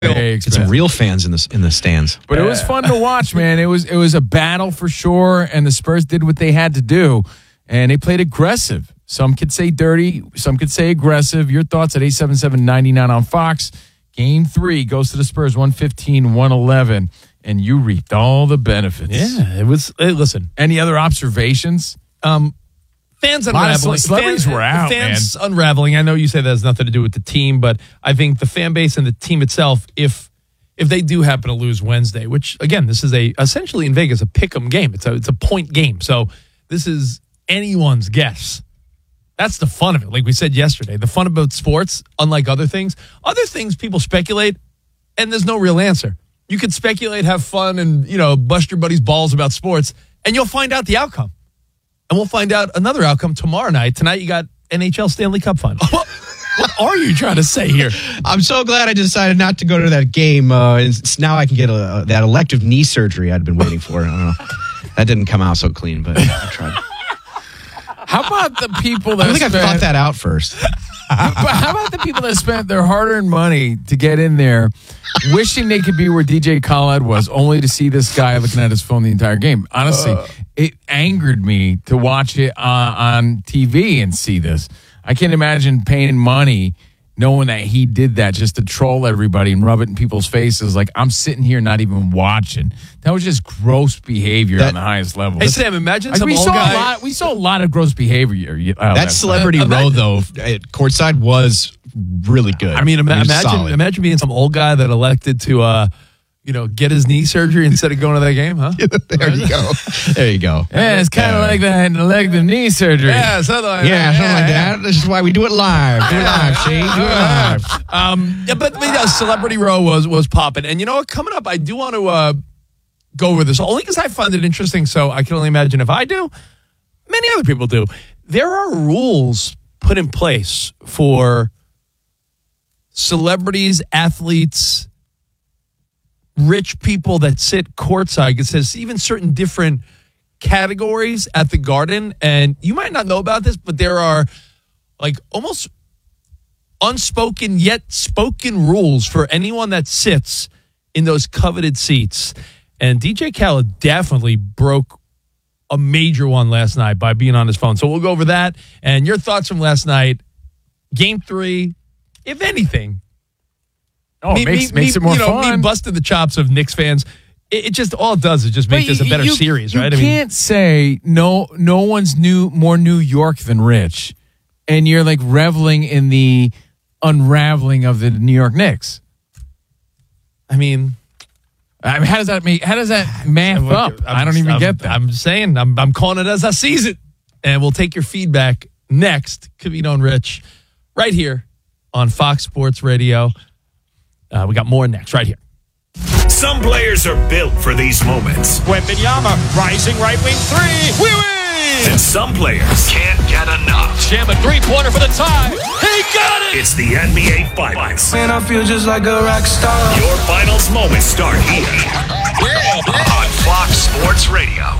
Get some real fans in the stands. But it was fun to watch, man. It was a battle for sure, and the Spurs did what they had to do, and they played aggressive. Some could say dirty, some could say aggressive. Your thoughts at 877-99 on Fox. Game 3 goes to the Spurs, 115-111, and you reaped all the benefits. Yeah, it was. Listen, any other observations? Fans unraveling. Celebrities were out, fans unraveling. I know you say that has nothing to do with the team, but I think the fan base and the team itself, if they do happen to lose Wednesday, which again, this is essentially in Vegas a pick'em game. It's a point game, so this is anyone's guess. That's the fun of it. Like we said yesterday, the fun about sports, unlike other things people speculate, and there's no real answer. You could speculate, have fun, and bust your buddy's balls about sports, and you'll find out the outcome. And we'll find out another outcome tomorrow night. Tonight, you got NHL Stanley Cup final. What are you trying to say here? I'm so glad I decided not to go to that game. Now I can get that elective knee surgery I'd been waiting for. I don't know. That didn't come out so clean, but I tried. How about the people that I think I thought that out first. How about the people that spent their hard-earned money to get in there, wishing they could be where DJ Khaled was, only to see this guy looking at his phone the entire game? Honestly, it angered me to watch it on TV and see this. I can't imagine paying money knowing that he did that just to troll everybody and rub it in people's faces. Like, I'm sitting here not even watching. That was just gross behavior on the highest level. Hey, Sam, imagine some old guy. We saw a lot of gross behavior. That celebrity row, though, at courtside was really good. I mean, imagine being some old guy that elected to, get his knee surgery instead of going to that game, huh? There you go. There you go. Yeah, it's kind of like that elective knee surgery. Yeah, something like that. This is why we do it live. Do it live, see? Do it live. But Celebrity Row was popping. And you know what? Coming up, I do want to go over this, only because I find it interesting, so I can only imagine if I do, many other people do. There are rules put in place for celebrities, athletes, rich people that sit courtside. It says even certain different categories at the Garden, and you might not know about this, but there are like almost unspoken yet spoken rules for anyone that sits in those coveted seats. And DJ Khaled definitely broke a major one last night by being on his phone. So we'll go over that and your thoughts from last night. Game 3, if anything. Oh, it makes it more fun. Me busting the chops of Knicks fans. It just, all it does is just make this a better series, right? You can't say no one's more New York than Rich, and you're like reveling in the unraveling of the New York Knicks. I mean, how does that math up? I don't even get that. I'm saying, I'm calling it as I sees it. And we'll take your feedback next. Covino and Rich, right here on Fox Sports Radio. We got more next, right here. Some players are built for these moments. Wembanyama, rising right wing three. We win! And some players can't get enough. Jam a three-pointer for the tie. He got it! It's the NBA Finals. Man, I feel just like a rock star. Your finals moments start here on Fox Sports Radio.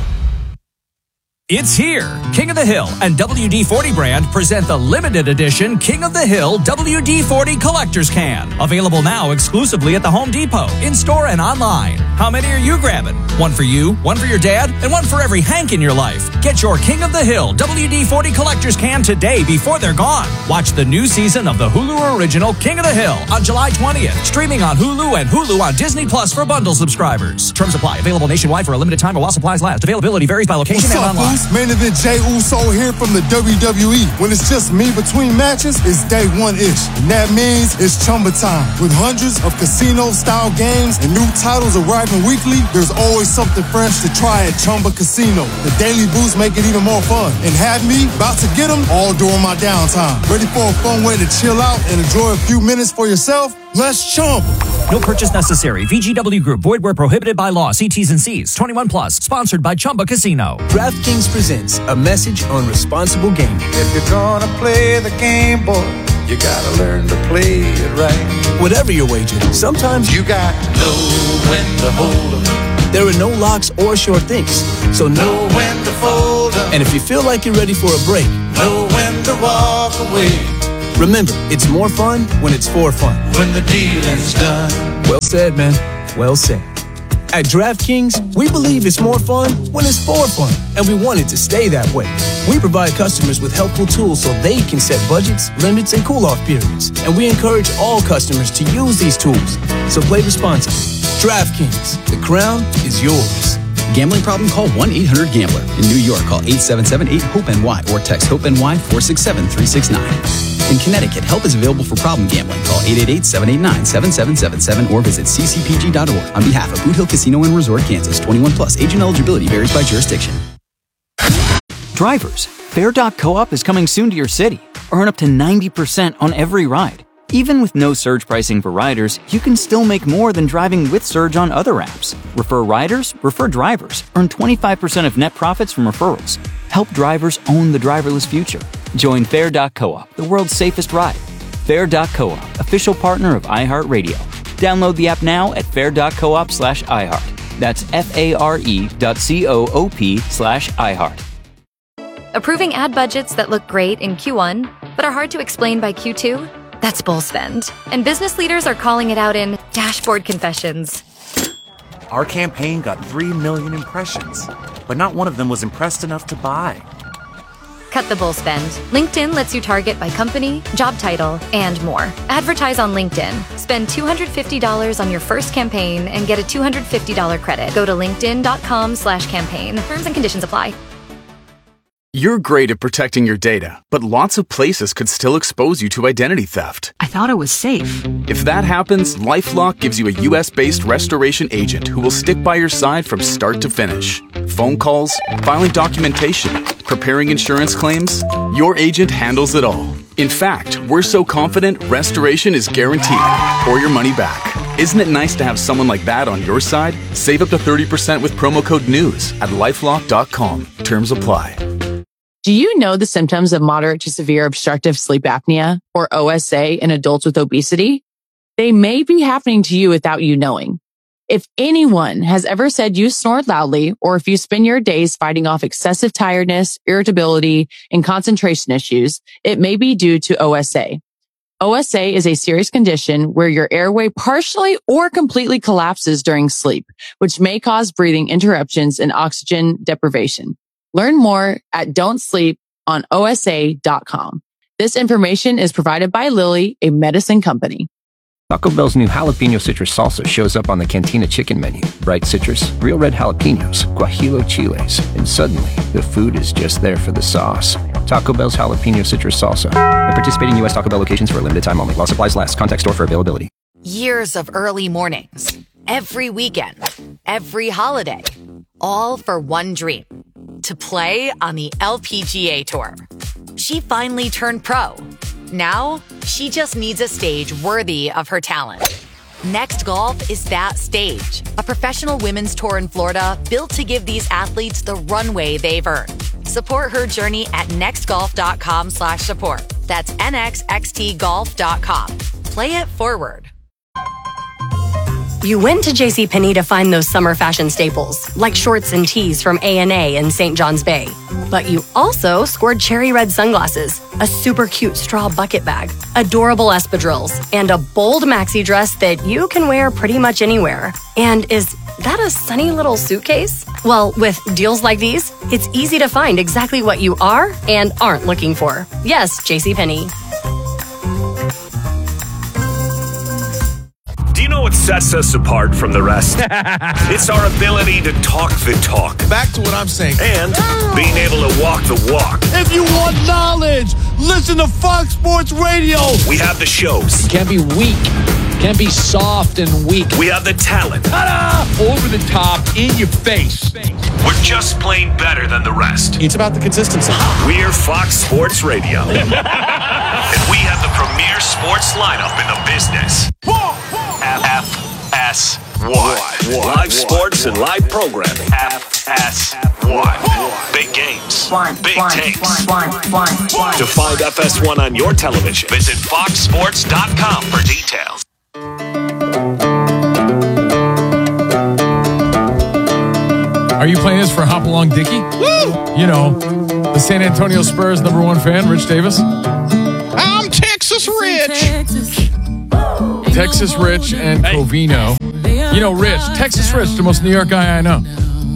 It's here. King of the Hill and WD-40 brand present the limited edition King of the Hill WD-40 Collector's Can. Available now exclusively at the Home Depot, in-store and online. How many are you grabbing? One for you, one for your dad, and one for every Hank in your life. Get your King of the Hill WD-40 Collector's Can today before they're gone. Watch the new season of the Hulu original King of the Hill on July 20th. Streaming on Hulu and Hulu on Disney Plus for bundle subscribers. Terms apply. Available nationwide for a limited time or while supplies last. Availability varies by location and online. Main event Jey Uso here from the WWE. When it's just me between matches, it's day one-ish. And that means it's Chumba time. With hundreds of casino-style games and new titles arriving weekly, there's always something fresh to try at Chumba Casino. The daily boosts make it even more fun. And have me about to get them all during my downtime. Ready for a fun way to chill out and enjoy a few minutes for yourself? Let's Chumba. No purchase necessary. VGW Group. Void where prohibited by law. See T's and C's. 21 plus. Sponsored by Chumba Casino. DraftKings presents a message on responsible gaming. If you're gonna play the game, boy, you gotta learn to play it right. Whatever your wager, sometimes you got to know when to hold 'em. There are no locks or short things, so know when to fold 'em. And if you feel like you're ready for a break, know when to walk away. Remember, it's more fun when it's for fun. When the dealing's done. Well said, man. Well said. At DraftKings, we believe it's more fun when it's for fun, and we want it to stay that way. We provide customers with helpful tools so they can set budgets, limits, and cool-off periods, and we encourage all customers to use these tools. So play responsibly. DraftKings, the crown is yours. Gambling problem? Call 1-800-GAMBLER. In New York, call 877-8-HOPE-NY or text HOPE-NY 467-369. In Connecticut, help is available for problem gambling. Call 888-789-7777 or visit ccpg.org. On behalf of Boot Hill Casino and Resort, Kansas, 21 plus. Agent eligibility varies by jurisdiction. Drivers, Fare.coop is coming soon to your city. Earn up to 90% on every ride. Even with no surge pricing for riders, you can still make more than driving with surge on other apps. Refer riders, refer drivers. Earn 25% of net profits from referrals. Help drivers own the driverless future. Join Fare.coop, the world's safest ride. Fare.coop, official partner of iHeartRadio. Download the app now at fare.coop/iHeart. That's FARE.coop/iHeart. Approving ad budgets that look great in Q1, but are hard to explain by Q2? That's bull spend. And business leaders are calling it out in dashboard confessions. Our campaign got 3 million impressions, but not one of them was impressed enough to buy. Cut the bull spend. LinkedIn lets you target by company, job title, and more. Advertise on LinkedIn. Spend $250 on your first campaign and get a $250 credit. Go to linkedin.com/campaign. Terms and conditions apply. You're great at protecting your data, but lots of places could still expose you to identity theft. I thought it was safe. If that happens, LifeLock gives you a US-based restoration agent who will stick by your side from start to finish. Phone calls, filing documentation, preparing insurance claims, your agent handles it all. In fact, we're so confident restoration is guaranteed or your money back. Isn't it nice to have someone like that on your side? Save up to 30% with promo code NEWS at LifeLock.com. Terms apply. Do you know the symptoms of moderate to severe obstructive sleep apnea, or OSA, in adults with obesity? They may be happening to you without you knowing. If anyone has ever said you snore loudly, or if you spend your days fighting off excessive tiredness, irritability, and concentration issues, it may be due to OSA. OSA is a serious condition where your airway partially or completely collapses during sleep, which may cause breathing interruptions and oxygen deprivation. Learn more at don'tsleeponosa.com. This information is provided by Lilly, a medicine company. Taco Bell's new jalapeno citrus salsa shows up on the Cantina chicken menu. Bright citrus, real red jalapenos, guajillo chiles, and suddenly the food is just there for the sauce. Taco Bell's jalapeno citrus salsa. At participating U.S. Taco Bell locations for a limited time only. While supplies last. Contact store for availability. Years of early mornings, every weekend, every holiday, all for one dream. To play on the LPGA Tour. She finally turned pro. Now, she just needs a stage worthy of her talent. Next Golf is that stage. A professional women's tour in Florida built to give these athletes the runway they've earned. Support her journey at nextgolf.com/support. That's nxxtgolf.com. Play it forward. You went to JCPenney to find those summer fashion staples, like shorts and tees from A&A in St. John's Bay. But you also scored cherry red sunglasses, a super cute straw bucket bag, adorable espadrilles, and a bold maxi dress that you can wear pretty much anywhere. And is that a sunny little suitcase? Well, with deals like these, it's easy to find exactly what you are and aren't looking for. Yes, JCPenney. Do you know what sets us apart from the rest? It's our ability to talk the talk. Back to what I'm saying. And being able to walk the walk. If you want knowledge, listen to Fox Sports Radio. We have the shows. Can't be weak. Can't be soft and weak. We have the talent. Ta-da! Over the top, in your face. We're just plain better than the rest. It's about the consistency. We're Fox Sports Radio. And we have the premier sports lineup in the business. FS1. Live sports and live programming. FS1. Big games. Big takes. To find FS1 on your television, visit foxsports.com for details. Are you playing this for Hopalong Dickie? Woo! You know, the San Antonio Spurs #1 fan, Rich Davis. I'm Texas Rich. Texas Rich and Covino. You know Rich, Texas Rich, the most New York guy I know.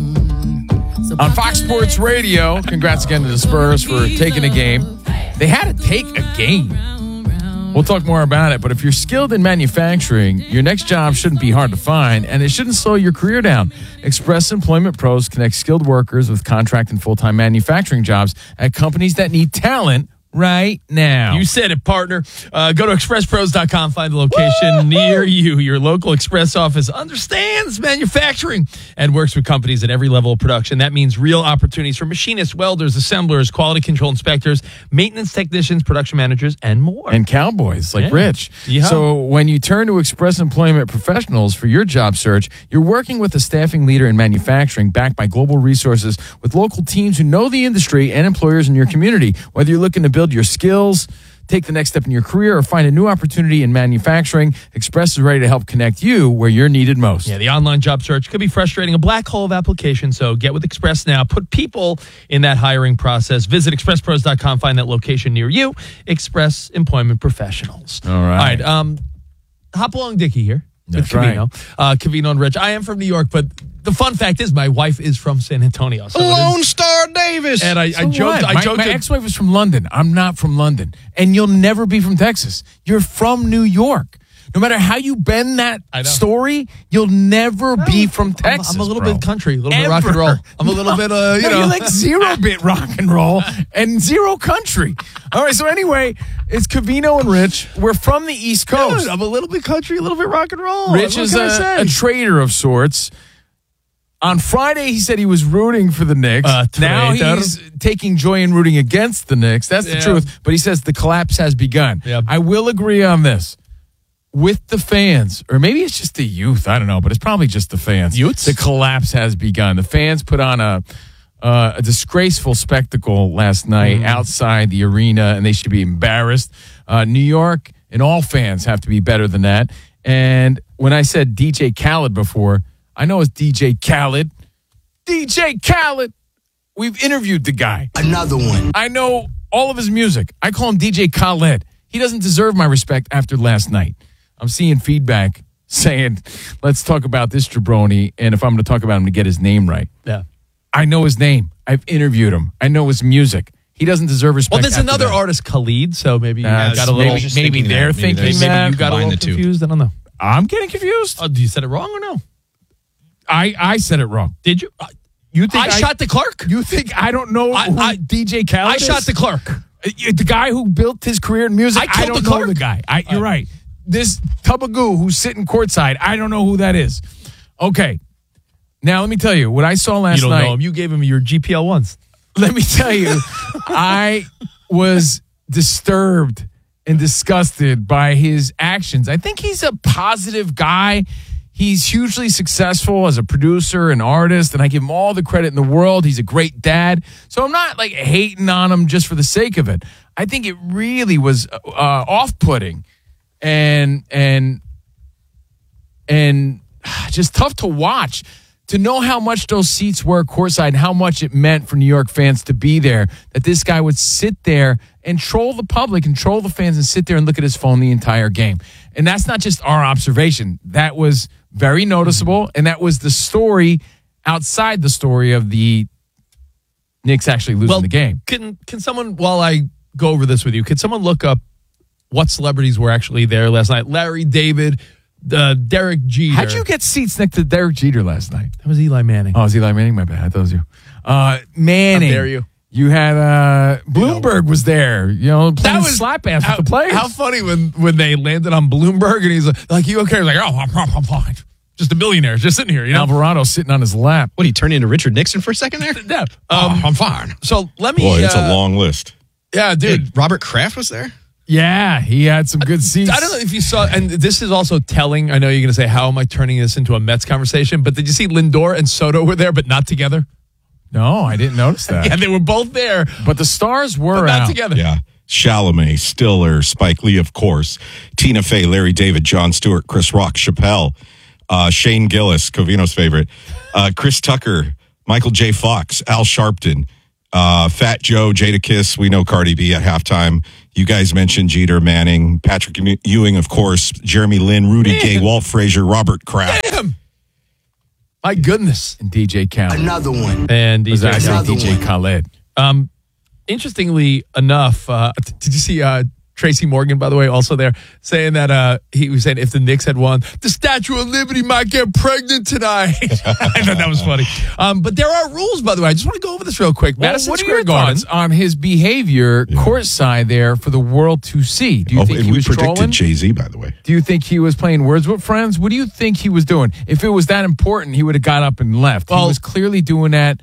On Fox Sports Radio, congrats again to the Spurs for taking a game. They had to take a game. We'll talk more about it, but if you're skilled in manufacturing, your next job shouldn't be hard to find, and it shouldn't slow your career down. Express Employment Pros connect skilled workers with contract and full-time manufacturing jobs at companies that need talent right now. You said it, partner. Go to expresspros.com, find the location near you. Your local Express office understands manufacturing and works with companies at every level of production. That means real opportunities for machinists, welders, assemblers, quality control inspectors, maintenance technicians, production managers, and more. And cowboys like Rich. Yeah. So when you turn to Express Employment Professionals for your job search, you're working with a staffing leader in manufacturing backed by global resources with local teams who know the industry and employers in your community. Whether you're looking to build your skills, take the next step in your career, or find a new opportunity in manufacturing, Express is ready to help connect you where you're needed most. Yeah, the online job search could be frustrating, a black hole of applications, so get with Express now. Put people in that hiring process. Visit expresspros.com, find that location near you. Express Employment Professionals. All right. All right, hop along Dickie here. That's with Covino. Covino and Rich. I am from New York, but the fun fact is my wife is from San Antonio. So Lone Star Davis. And I joked. My ex-wife is from London. I'm not from London. And you'll never be from Texas. You're from New York. No matter how you bend that story, you'll never be from Texas. I'm a little bit country, a little bit rock and roll. I'm a little bit, you're like 0-bit rock and roll and 0 country. All right, so anyway, it's Covino and Rich. We're from the East Coast. Dude, I'm a little bit country, a little bit rock and roll. Rich is a trader of sorts. On Friday, he said he was rooting for the Knicks. Now he's taking joy in rooting against the Knicks. That's the truth. But he says the collapse has begun. Yep. I will agree on this. With the fans, or maybe it's just the youth, I don't know, but it's probably just the fans. Youths? The collapse has begun. The fans put on a disgraceful spectacle last night outside the arena, and they should be embarrassed. New York and all fans have to be better than that. And when I said DJ Khaled before, I know it's DJ Khaled. DJ Khaled. We've interviewed the guy. Another one. I know all of his music. I call him DJ Khaled. He doesn't deserve my respect after last night. I'm seeing feedback saying, let's talk about this jabroni, and if I'm going to talk about him, to get his name right. Yeah. I know his name. I've interviewed him. I know his music. He doesn't deserve respect. Well, there's after another that. artist, Khalid, so maybe you got a little... Maybe they're thinking that. You got a little confused. I don't know. I'm getting confused. Oh, you said it wrong or no? I said it wrong. Did you? You think I shot the clerk? You think I don't know who DJ Khaled I is? shot the clerk. The guy who built his career in music, I killed don't the know clerk. the guy. You're right. This Tubagoo who's sitting courtside, I don't know who that is. Okay. Now, let me tell you, what I saw last You don't night. know him. You gave him your GPL ones. Let me tell you, I was disturbed and disgusted by his actions. I think he's a positive guy. He's hugely successful as a producer and artist, and I give him all the credit in the world. He's a great dad. So I'm not like hating on him just for the sake of it. I think it really was off-putting and just tough to watch. To know how much those seats were courtside and how much it meant for New York fans to be there, that this guy would sit there and troll the public and troll the fans and sit there and look at his phone the entire game. And that's not just our observation. That was very noticeable, and that was the story outside the story of the Knicks actually losing the game. Can someone, while I go over this with you, can someone look up what celebrities were actually there last night? Larry David, Derek Jeter. How'd you get seats next to Derek Jeter last night? That was Eli Manning. Oh, it was Eli Manning? My bad. I thought it was you. Manning. How dare you? You had Bloomberg was there, playing slap ass with the players. How funny when they landed on Bloomberg and he's like, you okay? He's like, oh, I'm fine. Just a billionaire, just sitting here. Alvarado sitting on his lap. What, he turned into Richard Nixon for a second there? Yeah. I'm fine. So let me... Boy, it's a long list. Yeah, dude. Robert Kraft was there? Yeah, he had some good seats. I don't know if you saw, and this is also telling. I know you're going to say, how am I turning this into a Mets conversation? But did you see Lindor and Soto were there, but not together? No, I didn't notice that. Yeah, they were both there. But the stars were but not out. together. Yeah. Chalamet, Stiller, Spike Lee, of course, Tina Fey, Larry David, Jon Stewart, Chris Rock, Chappelle, Shane Gillis, Covino's favorite, Chris Tucker, Michael J. Fox, Al Sharpton, Fat Joe, Jadakiss. We know Cardi B at halftime. You guys mentioned Jeter, Manning, Patrick Ewing, of course, Jeremy Lin, Rudy Gay, Walt Frazier, Robert Kraft. Damn. My goodness. And DJ Khaled. Another one. And DJ Khaled. Interestingly enough, did you see Tracy Morgan, by the way, also there, saying that he was saying if the Knicks had won, the Statue of Liberty might get pregnant tonight. I thought that was funny. But there are rules, by the way. I just want to go over this real quick. Well, Madison what are Square your Garden. thoughts on his behavior courtside there for the world to see? Do you think he we was predicted trolling? Jay-Z, by the way. Do you think he was playing words with friends? What do you think he was doing? If it was that important, he would have got up and left. He was clearly doing that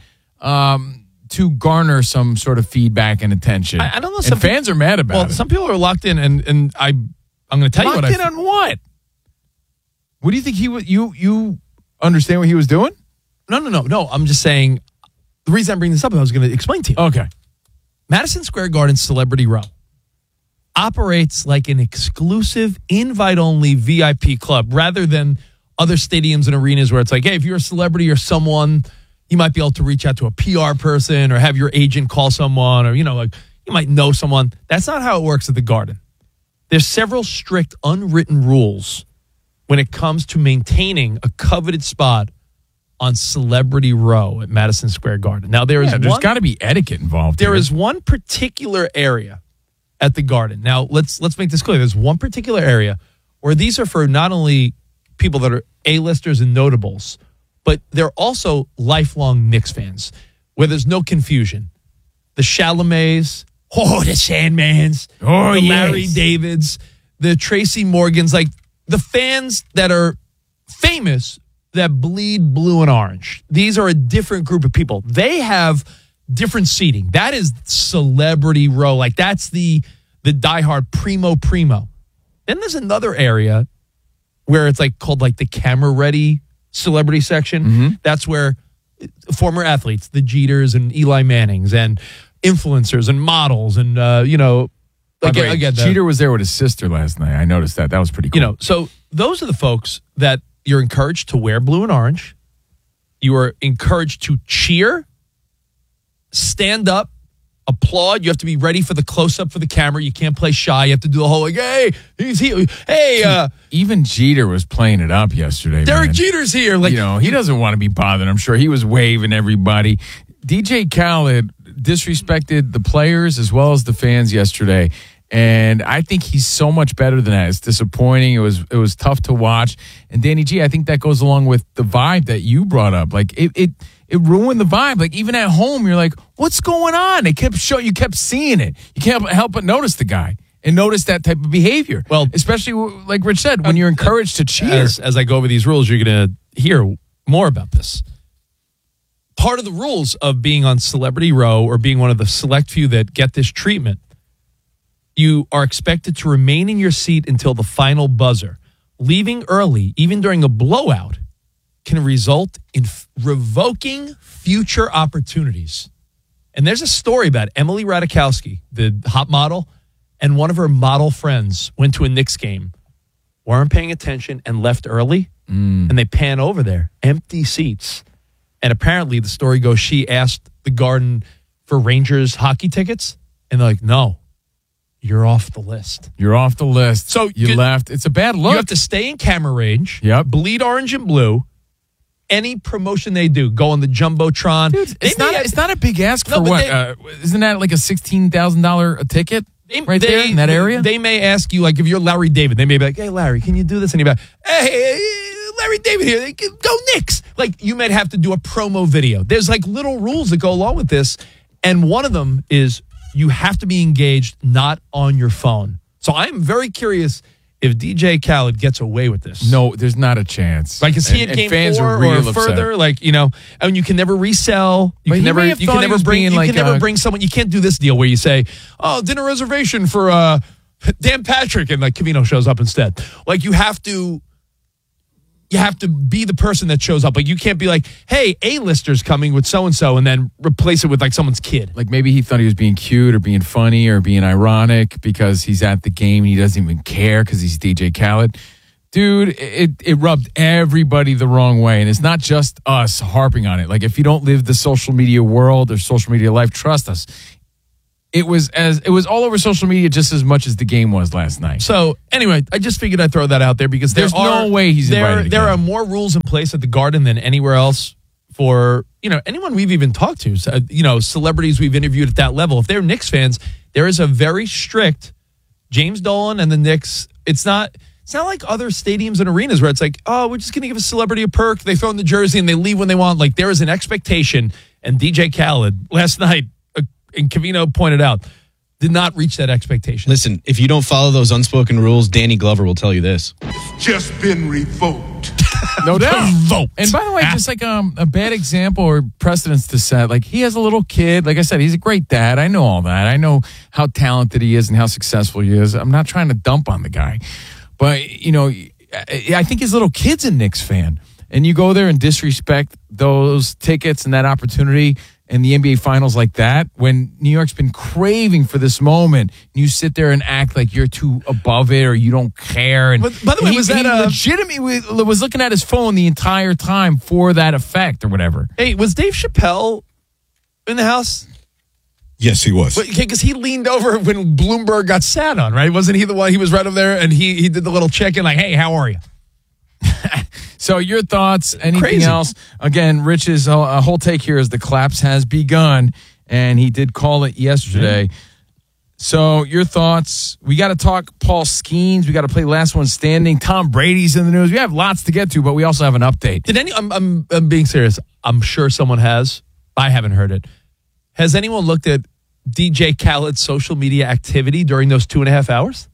to garner some sort of feedback and attention. I don't know. And fans are mad about it. Some people are locked in, and I'm going to tell you what Locked in on what? What do you think he was? You understand what he was doing? No. I'm just saying. The reason I'm bringing this up, I was going to explain to you. Okay. Madison Square Garden Celebrity Row operates like an exclusive, invite-only VIP club, rather than other stadiums and arenas where it's like, hey, if you're a celebrity or someone, you might be able to reach out to a PR person or have your agent call someone, or, like you might know someone. That's not how it works at the Garden. There's several strict unwritten rules when it comes to maintaining a coveted spot on Celebrity Row at Madison Square Garden. Now, there's got to be etiquette involved. There is one particular area at the Garden. Now, let's make this clear. There's one particular area where these are for not only people that are A-listers and notables, but they're also lifelong Knicks fans, where there's no confusion. The Chalamets, the Sandmans, the Larry Davids, the Tracy Morgans, like the fans that are famous that bleed blue and orange. These are a different group of people. They have different seating. That is Celebrity Row. Like that's the diehard primo. Then there's another area where it's like called like the camera ready celebrity section. Mm-hmm. That's where former athletes, the Jeters and Eli Mannings and influencers and models and again, Jeter was there with his sister last night. I noticed that. That was pretty cool. So those are the folks that you're encouraged to wear blue and orange. You are encouraged to cheer, stand up, applaud. You have to be ready for the close-up for the camera. You can't play shy. You have to do the whole like, hey, he's here. Hey, even Jeter was playing it up yesterday. Derek Jeter's here. Like, he doesn't want to be bothered. I'm sure he was waving everybody. DJ Khaled disrespected the players as well as the fans yesterday. And I think he's so much better than that. It's disappointing. It was tough to watch. And Danny G, I think that goes along with the vibe that you brought up. Like it ruined the vibe. Like even at home, you're like, what's going on? You kept seeing it. You can't help but notice the guy and notice that type of behavior. Well, especially like Rich said, when you're encouraged to cheer. As I go over these rules, you're going to hear more about this. Part of the rules of being on Celebrity Row or being one of the select few that get this treatment, you are expected to remain in your seat until the final buzzer. Leaving early, even during a blowout, can result in revoking future opportunities. And there's a story about Emily Ratajkowski, the hot model, and one of her model friends went to a Knicks game, weren't paying attention, and left early. And they pan over there, empty seats. And apparently, the story goes, she asked the Garden for Rangers hockey tickets, and they're like, no. You're off the list. You're off the list. So you left. It's a bad look. You have to stay in camera range. Yep. Bleed orange and blue. Any promotion they do, go on the Jumbotron. Dude, it's not a big ask for what? Isn't that like a $16,000 a ticket there in that area? They may ask you, like, if you're Larry David, they may be like, hey, Larry, can you do this? And you'll be like, hey, Larry David here. Go Knicks. Like, you might have to do a promo video. There's, like, little rules that go along with this. And one of them is you have to be engaged, not on your phone. So I'm very curious if DJ Khaled gets away with this. No, there's not a chance. Like, is he at game fans 4 are real or further? upset. Like, and you can never resell. You can never bring someone. You can't do this deal where you say, "Oh, dinner reservation for Dan Patrick," and like Covino shows up instead. Like, you have to be the person that shows up. Like, you can't be like, hey, A-lister's coming with so-and-so and then replace it with like someone's kid. Like maybe he thought he was being cute or being funny or being ironic because he's at the game and he doesn't even care because he's DJ Khaled. Dude, it rubbed everybody the wrong way. And it's not just us harping on it. Like, if you don't live the social media world or social media life, trust us. It was all over social media just as much as the game was last night. So, anyway, I just figured I'd throw that out there because there's no way he's invited There again. are more rules in place at the Garden than anywhere else for, anyone we've even talked to, celebrities we've interviewed at that level. If they're Knicks fans, there is a very strict James Dolan and the Knicks. It's not like other stadiums and arenas where it's like, oh, we're just going to give a celebrity a perk. They throw in the jersey and they leave when they want. Like, there is an expectation. And DJ Khaled last night, and Covino pointed out, did not reach that expectation. Listen, if you don't follow those unspoken rules, Danny Glover will tell you this. Just been revoked. No doubt. And by the way, just like a bad example or precedence to set, like, he has a little kid. Like I said, he's a great dad. I know all that. I know how talented he is and how successful he is. I'm not trying to dump on the guy. But, I think his little kid's a Knicks fan. And you go there and disrespect those tickets and that opportunity in the NBA Finals like that, when New York's been craving for this moment, and you sit there and act like you're too above it or you don't care. And but by the way, he legitimately was looking at his phone the entire time for that effect or whatever. Hey, was Dave Chappelle in the house? Yes, he was. Because he leaned over when Bloomberg got sat on, right? Wasn't he the one? He was right over there, and he did the little check-in like, hey, how are you? So your thoughts, anything Crazy. else? Again, Rich's whole take here is the collapse has begun, and he did call it yesterday. So your thoughts, we got to talk Paul Skeens. We got to play Last One Standing. Tom Brady's in the news. We have lots to get to, but we also have an update. I'm being serious. I'm sure someone has. I haven't heard it. Has anyone looked at DJ Khaled's social media activity during those 2.5 hours?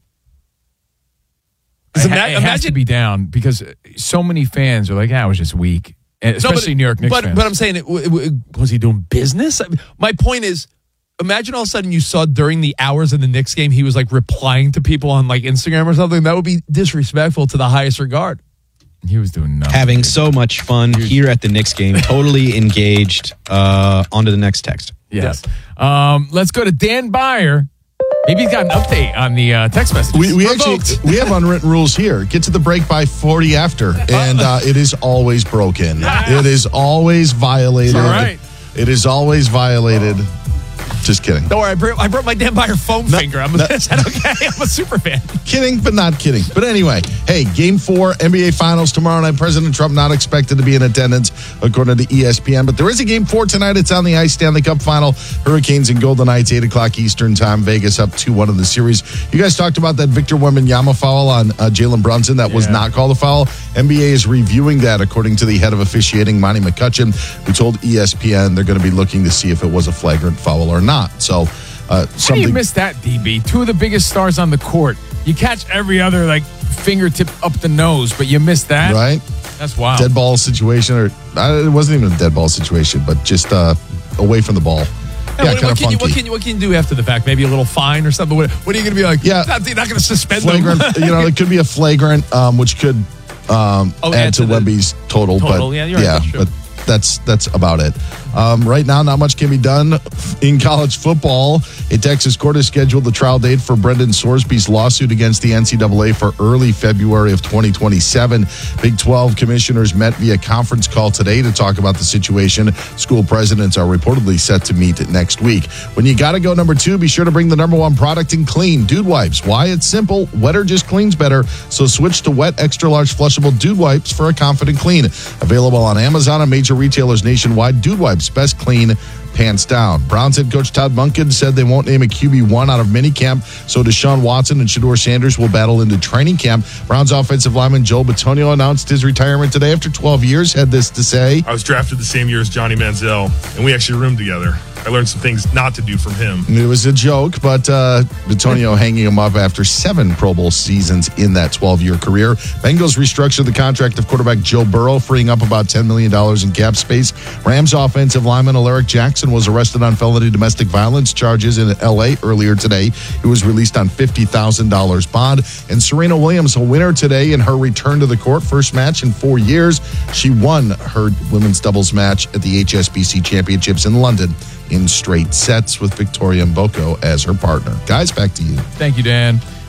It has to be down because so many fans are like, it was just weak, especially New York Knicks fans. But I'm saying, was he doing business? My point is, imagine all of a sudden you saw during the hours of the Knicks game, he was like replying to people on like Instagram or something. That would be disrespectful to the highest regard. He was doing nothing. Having so much fun here at the Knicks game, totally engaged. On to the next text. Yes. Let's go to Dan Byer. Maybe he's got an update on the text message. We have unwritten rules here. Get to the break by 40 after, and it is always broken. It is always violated. All right. It is always violated. Just kidding. Don't worry, I broke my Dan Byer foam finger. Is that okay? I'm a super fan. Kidding, but not kidding. But anyway, hey, Game 4, NBA Finals tomorrow night. President Trump not expected to be in attendance, according to ESPN. But there is a Game 4 tonight. It's on the ice. Stanley Cup Final. Hurricanes and Golden Knights, 8 o'clock Eastern Time. Vegas up 2-1 in the series. You guys talked about that Victor Wembanyama foul on Jalen Brunson. That was not called a foul. NBA is reviewing that, according to the head of officiating, Monty McCutcheon, who told ESPN they're going to be looking to see if it was a flagrant foul or not. So, How do you miss that, DB? Two of the biggest stars on the court. You catch every other fingertip up the nose, but you miss that. Right? That's wild. Dead ball situation, or it wasn't even a dead ball situation, but just away from the ball. Yeah, kind of funky. What can you do after the fact? Maybe a little fine or something. What are you going to be like? Yeah, you're not going to suspend flagrant. them. It could be a flagrant, which could add to Wemby's total. But yeah, you're right, but that's about it. Right now, not much can be done in college football. A Texas court has scheduled the trial date for Brendan Sorsby's lawsuit against the NCAA for early February of 2027. Big 12 commissioners met via conference call today to talk about the situation. School presidents are reportedly set to meet next week. When you got to go number 2, be sure to bring the number 1 product in clean, Dude Wipes. Why? It's simple. Wetter just cleans better. So switch to wet, extra large flushable Dude Wipes for a confident clean. Available on Amazon and major retailers nationwide. Dude Wipes, best clean, pants down. Browns head coach Todd Monken said they won't name a QB1 out of minicamp, so Deshaun Watson and Shedeur Sanders will battle into training camp. Browns offensive lineman Joel Bitonio announced his retirement today after 12 years, had this to say. I was drafted the same year as Johnny Manziel, and we actually roomed together. I learned some things not to do from him. It was a joke, but Bitonio hanging him up after 7 Pro Bowl seasons in that 12-year career. Bengals restructured the contract of quarterback Joe Burrow, freeing up about $10 million in cap space. Rams offensive lineman Alaric Jackson was arrested on felony domestic violence charges in L.A. earlier today. He was released on $50,000 bond. And Serena Williams, a winner today in her return to the court, first match in 4 years. She won her women's doubles match at the HSBC Championships in London in straight sets with Victoria Mboko as her partner. Guys, back to you. Thank you, Dan.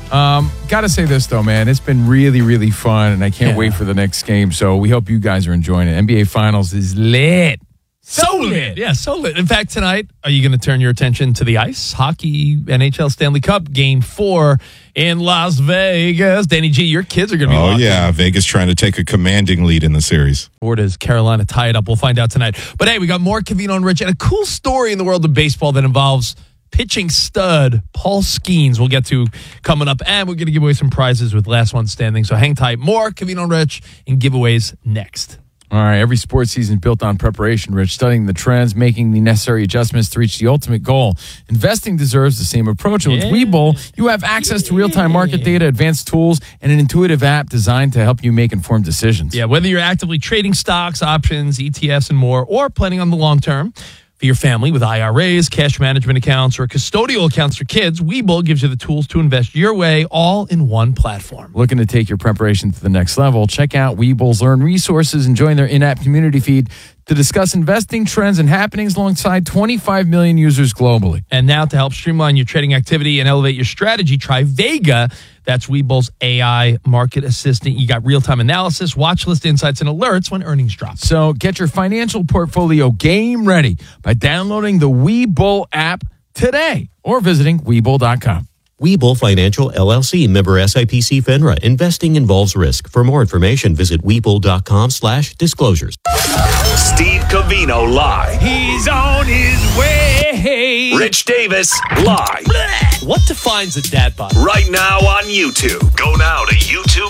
Got to say this, though, man. It's been really, really fun, and I can't wait for the next game. So we hope you guys are enjoying it. NBA Finals is lit. So lit. Yeah, so lit. In fact, tonight, are you going to turn your attention to the ice? Hockey, NHL Stanley Cup, Game 4 in Las Vegas. Danny G, your kids are going to be watching. Yeah. Vegas trying to take a commanding lead in the series. Or does Carolina tie it up? We'll find out tonight. But hey, we got more Covino and Rich and a cool story in the world of baseball that involves pitching stud Paul Skeens. We'll get to coming up, and we're going to give away some prizes with Last One Standing. So hang tight. More Covino and Rich and giveaways next. All right, every sports season built on preparation, Rich, studying the trends, making the necessary adjustments to reach the ultimate goal. Investing deserves the same approach. And with Webull, you have access to real-time market data, advanced tools, and an intuitive app designed to help you make informed decisions. Yeah, whether you're actively trading stocks, options, ETFs, and more, or planning on the long term, for your family with IRAs, cash management accounts, or custodial accounts for kids, Webull gives you the tools to invest your way all in one platform. Looking to take your preparation to the next level? Check out Webull's Learn resources and join their in-app community feed to discuss investing trends and happenings alongside 25 million users globally. And now to help streamline your trading activity and elevate your strategy, try Vega. That's Webull's AI market assistant. You got real-time analysis, watch list insights, and alerts when earnings drop. So get your financial portfolio game ready by downloading the Webull app today or visiting Webull.com. Webull Financial LLC, member SIPC FINRA. Investing involves risk. For more information, visit Webull.com/disclosures. Steve Covino live. He's on his way. Rich Davis live. What defines a dad bod? Right now on YouTube. Go now to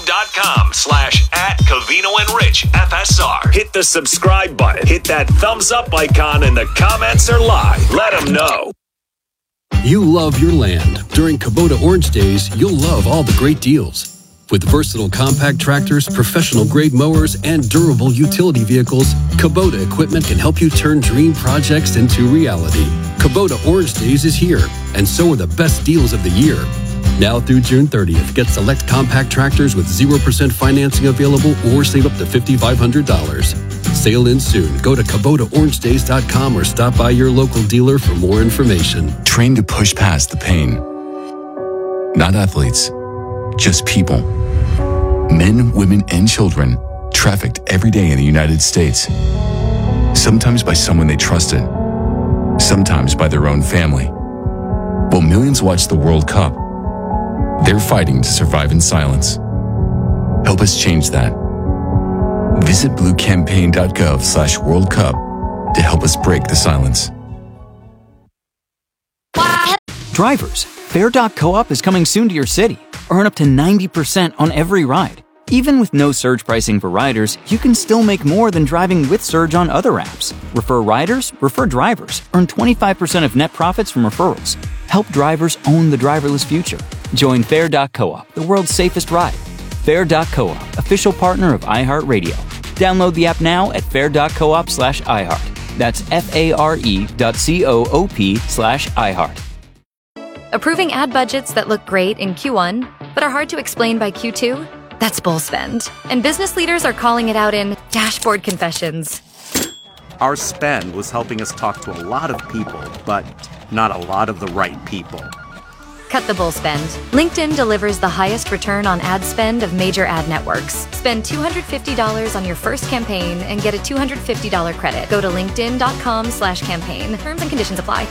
youtube.com/@Covino and Rich FSR. Hit the subscribe button. Hit that thumbs up icon, and the comments are live. Let them know. You love your land. During Kubota Orange Days, you'll love all the great deals. With versatile compact tractors, professional-grade mowers, and durable utility vehicles, Kubota equipment can help you turn dream projects into reality. Kubota Orange Days is here, and so are the best deals of the year. Now through June 30th, get select compact tractors with 0% financing available or save up to $5,500. Sale ends soon. Go to KubotaOrangeDays.com or stop by your local dealer for more information. Train to push past the pain. Not athletes, just people. Men, women, and children trafficked every day in the United States. Sometimes by someone they trusted, sometimes by their own family. While millions watch the World Cup, they're fighting to survive in silence. Help us change that. Visit bluecampaign.gov/World Cup to help us break the silence. Drivers, Fair.coop is coming soon to your city. Earn up to 90% on every ride. Even with no surge pricing for riders, you can still make more than driving with surge on other apps. Refer riders, refer drivers. Earn 25% of net profits from referrals. Help drivers own the driverless future. Join Fair.coop, the world's safest ride. Fair.coop, official partner of iHeartRadio. Download the app now at fair.coop/iHeart. That's FARE.coop/iHeart. Approving ad budgets that look great in Q1, but are hard to explain by Q2? That's bull spend. And business leaders are calling it out in dashboard confessions. Our spend was helping us talk to a lot of people, but not a lot of the right people. Cut the bull spend. LinkedIn delivers the highest return on ad spend of major ad networks. Spend $250 on your first campaign and get a $250 credit. Go to linkedin.com/campaign. Terms and conditions apply.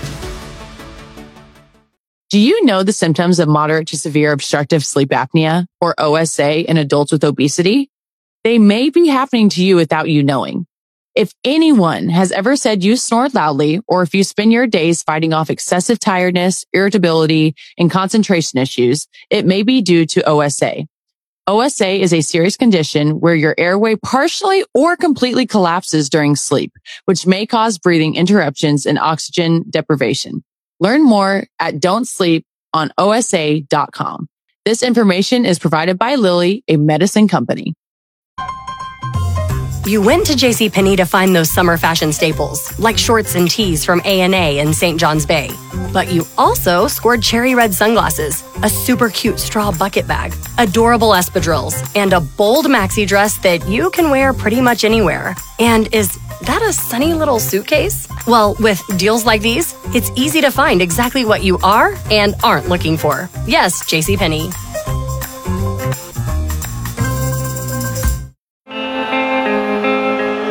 Do you know the symptoms of moderate to severe obstructive sleep apnea, or OSA, in adults with obesity? They may be happening to you without you knowing. If anyone has ever said you snore loudly, or if you spend your days fighting off excessive tiredness, irritability, and concentration issues, it may be due to OSA. OSA is a serious condition where your airway partially or completely collapses during sleep, which may cause breathing interruptions and oxygen deprivation. Learn more at don'tsleeponosa.com. This information is provided by Lilly, a medicine company. You went to JCPenney to find those summer fashion staples, like shorts and tees from A&A and St. John's Bay. But you also scored cherry red sunglasses, a super cute straw bucket bag, adorable espadrilles, and a bold maxi dress that you can wear pretty much anywhere. And is that a sunny little suitcase? Well, with deals like these, it's easy to find exactly what you are and aren't looking for. Yes, JCPenney.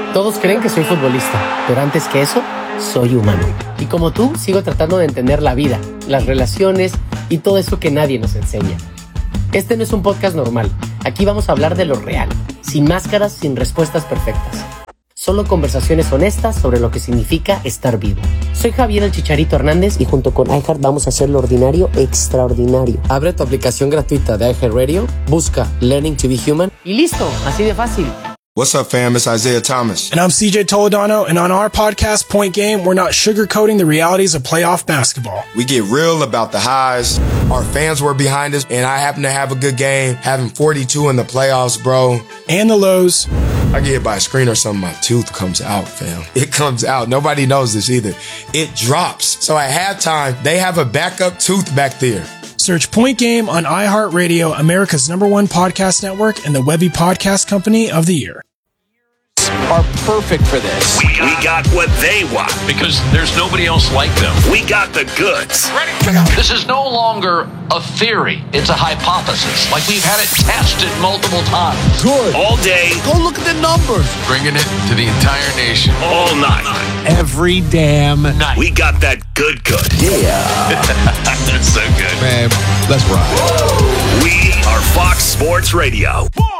Todos creen que soy futbolista, pero antes que eso, soy humano. Y como tú, sigo tratando de entender la vida, las relaciones y todo eso que nadie nos enseña. Este no es un podcast normal. Aquí vamos a hablar de lo real, sin máscaras, sin respuestas perfectas. Solo conversaciones honestas sobre lo que significa estar vivo. Soy Javier el Chicharito Hernández y junto con iHeart vamos a hacer lo ordinario extraordinario. Abre tu aplicación gratuita de iHeartRadio, busca Learning to be Human y listo, así de fácil. What's up, fam? It's Isaiah Thomas. And I'm CJ Toledano, and on our podcast, Point Game, we're not sugarcoating the realities of playoff basketball. We get real about the highs. Our fans were behind us, and I happen to have a good game, having 42 in the playoffs, bro. And the lows. I get hit by a screen or something, my tooth comes out, fam. It comes out. Nobody knows this either. It drops. So at halftime, they have a backup tooth back there. Search Point Game on iHeartRadio, America's #1 podcast network, and the Webby Podcast Company of the Year. Are perfect for this. We got what they want because there's nobody else like them. We got the goods. Ready? This is no longer a theory. It's a hypothesis. Like we've had it tested multiple times. Good. All day. Go look at the numbers. Bringing it to the entire nation. All night. Every damn night. We got that good. Yeah. That's so good. Man, let's ride. We are Fox Sports Radio.